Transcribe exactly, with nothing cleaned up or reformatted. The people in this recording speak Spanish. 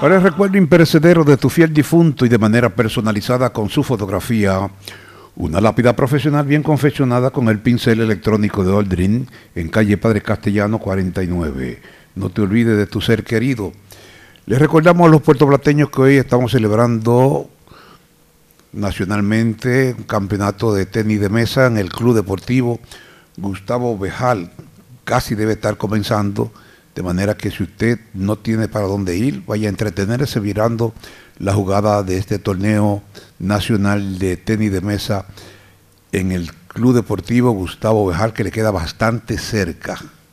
Para el recuerdo imperecedero de tu fiel difunto y de manera personalizada con su fotografía, una lápida profesional bien confeccionada con el pincel electrónico de Aldrin en calle Padre Castellano cuarenta y nueve. No te olvides de tu ser querido. Les recordamos a los puertoplateños que hoy estamos celebrando nacionalmente un campeonato de tenis de mesa en el Club Deportivo Gustavo Béjart. Casi debe estar comenzando, de manera que si usted no tiene para dónde ir, vaya a entretenerse mirando la jugada de este torneo nacional de tenis de mesa en el Club Deportivo Gustavo Béjart, que le queda bastante cerca.